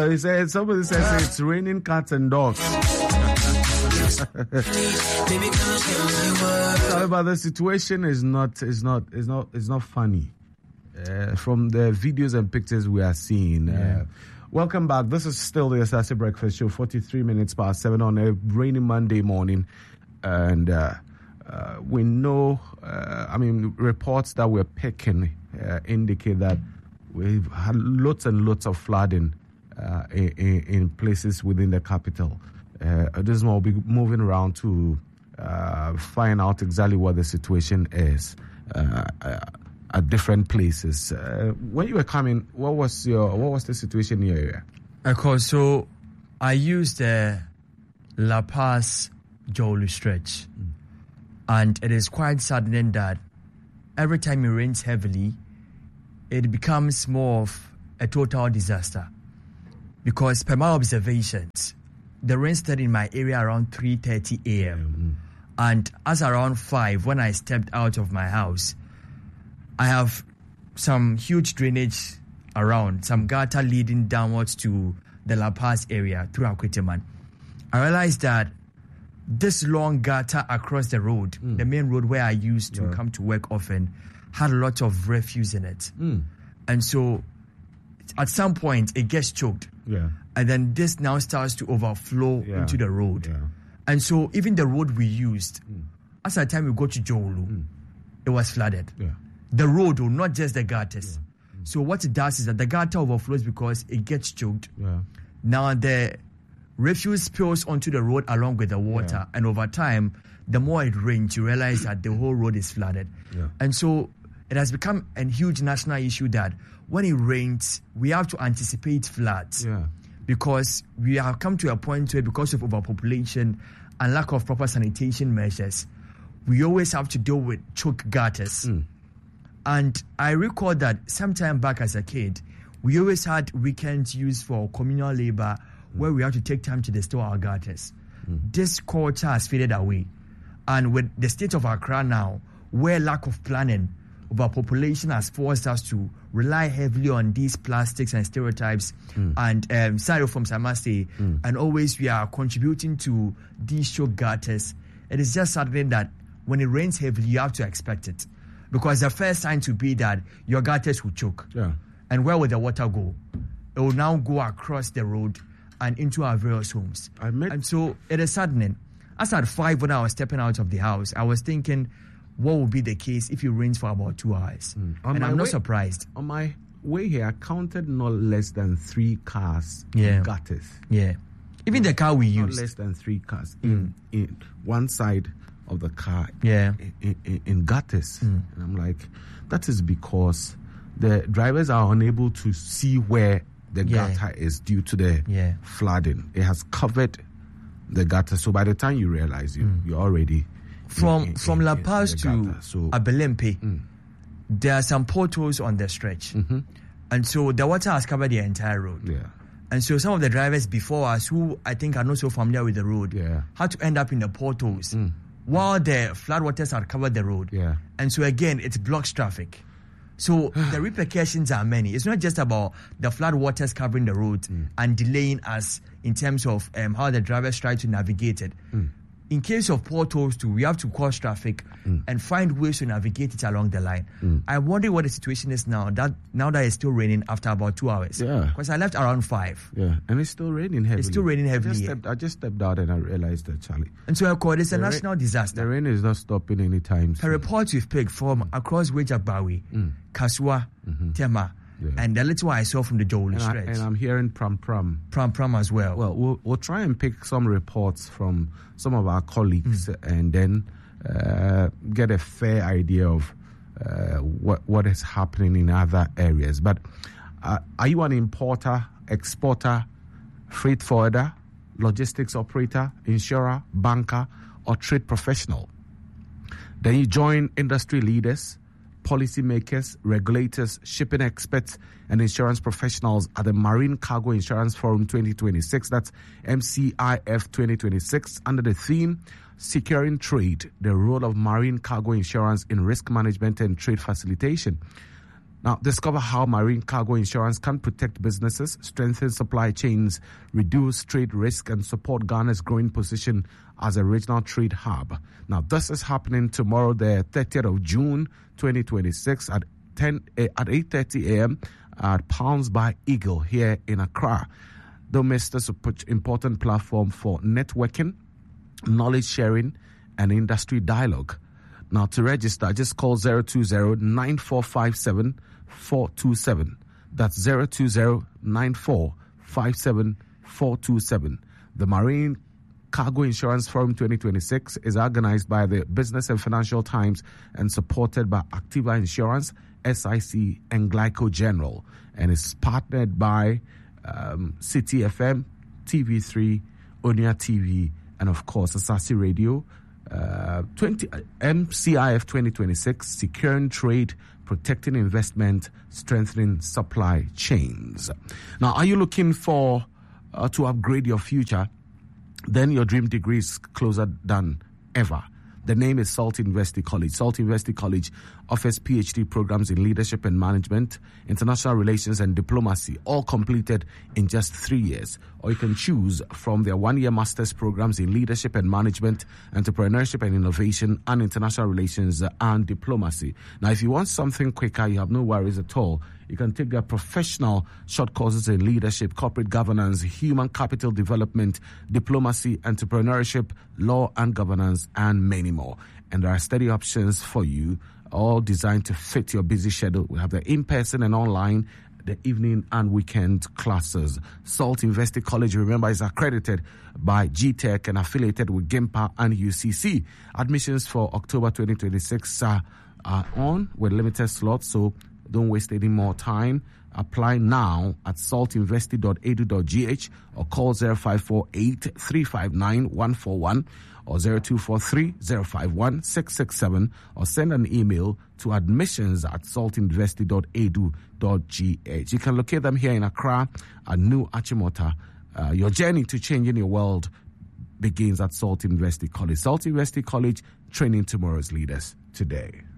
He said, somebody says it's raining cats and dogs. But the situation is not funny. From the videos and pictures we are seeing. Welcome back. This is still the Asase Breakfast Show, 43 minutes past 7 on a rainy Monday morning. And we know, reports that we're picking indicate that we've had lots and lots of flooding in places within the capital. This one will be moving around to find out exactly what the situation is at different places. When you were coming, what was the situation in your area? So I used the La Paz Jolu stretch, and it is quite saddening that every time it rains heavily, it becomes more of a total disaster. Because per my observations, the rain started in my area around 3:30 a.m. And as around 5, when I stepped out of my house, I have some huge drainage around, some gutter leading downwards to the La Paz area through Akwiteman. I realized that this long gutter across the road, the main road where I used to come to work often, had a lot of refuse in it. And so at some point it gets choked. And then this now starts to overflow into the road. And so even the road we used, as the time we go to Jolu, it was flooded. The road, not just the gutters. So what it does is that the gutter overflows because it gets choked. Now the refuse spills onto the road along with the water. And over time, the more it rains, you realize that the whole road is flooded. And so it has become a huge national issue that when it rains, we have to anticipate floods. Because we have come to a point where, because of overpopulation and lack of proper sanitation measures, we always have to deal with choke gutters. And I recall that sometime back as a kid, we always had weekends used for communal labor where we have to take time to distill our gutters. This culture has faded away. And with the state of Accra now, where lack of planning, overpopulation has forced us to rely heavily on these plastics and stereotypes and styrofoams, I must say, and always we are contributing to these choke gutters. It is just saddening that when it rains heavily, you have to expect it. Because the first sign to be that your gutters will choke. And where will the water go? It will now go across the road and into our various homes. And so it is saddening. As at 5 when I was stepping out of the house, I was thinking, what would be the case if it rains for about 2 hours? And I'm not surprised. On my way here, I counted not less than 3 cars in gutters. Even the car we used. Not less than 3 cars in one side of the car in gutters. And I'm like, that is because the drivers are unable to see where the gutter is due to the flooding. It has covered the gutter. So by the time you realize you're already from La Paz to Abelempe, there are some potholes on the stretch. And so the water has covered the entire road. And so some of the drivers before us, who I think are not so familiar with the road, had to end up in the potholes while the floodwaters had covered the road. And so again, it blocks traffic. So the repercussions are many. It's not just about the floodwaters covering the road and delaying us in terms of how the drivers try to navigate it. In case of potholes too, we have to cause traffic and find ways to navigate it along the line. I wonder what the situation is now that it's still raining after about 2 hours. Because I left around 5. And it's still raining heavily. It's still raining heavily. I just stepped out and I realized that, Charlie. And so I call this a national disaster. The rain is not stopping anytime soon. The reports we've picked from across Wejabawi, Kasua, Tema, and the little I saw from the Jolu stretch. And I'm hearing Pram as well. Well, we'll try and pick some reports from some of our colleagues and then get a fair idea of what is happening in other areas. But are you an importer, exporter, freight forwarder, logistics operator, insurer, banker, or trade professional? Then you join industry leaders, policymakers, regulators, shipping experts, and insurance professionals at the Marine Cargo Insurance Forum 2026. That's MCIF 2026, under the theme, Securing Trade, the Role of Marine Cargo Insurance in Risk Management and Trade Facilitation. Now, discover how marine cargo insurance can protect businesses, strengthen supply chains, reduce trade risk, and support Ghana's growing position as a regional trade hub. Now, this is happening tomorrow, the 30th of June, 2026 at 8:30 a.m. at Pounds by Eagle here in Accra. Don't miss this important platform for networking, knowledge sharing, and industry dialogue. Now, to register, just call 020-9457-427. That's 020-9457-427. The Marine Cargo Insurance Forum 2026 is organized by the Business and Financial Times and supported by Activa Insurance, SIC, and Glyco General, and is partnered by City FM, TV3, Onia TV, and of course, Asasi Radio. MCIF 2026, securing trade, protecting investment, strengthening supply chains. Now, are you looking for to upgrade your future? Then your dream degree is closer than ever. The name is Salt University College. Salt University College offers PhD programs in leadership and management, international relations and diplomacy, all completed in just 3 years. Or you can choose from their 1-year master's programs in leadership and management, entrepreneurship and innovation, and international relations and diplomacy. Now, if you want something quicker, you have no worries at all. You can take their professional short courses in leadership, corporate governance, human capital development, diplomacy, entrepreneurship, law and governance, and many more. And there are study options for you, all designed to fit your busy schedule. We have the in-person and online, the evening and weekend classes. Salt University College, remember, is accredited by GTEC and affiliated with GIMPA and UCC. Admissions for October 2026 are on with limited slots, so don't waste any more time. Apply now at saltuniversity.edu.gh or call 0548-359-141 or 0243-051-667 or send an email to admissions@saltuniversity.edu.gh. You can locate them here in Accra at New Achimota. Your journey to changing your world begins at Salt University College. Salt University College, training tomorrow's leaders today.